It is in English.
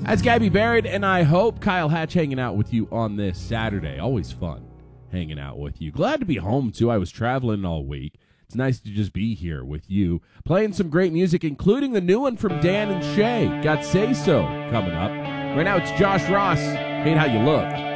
That's Gabby Barrett, and I hope Kyle Hatch hanging out with you on this Saturday. Always fun hanging out with you. Glad to be home, too. I was traveling all week. It's nice to just be here with you. Playing some great music, including the new one from Dan and Shay. Got Say So coming up. Right now, it's Josh Ross. Hate How You Look.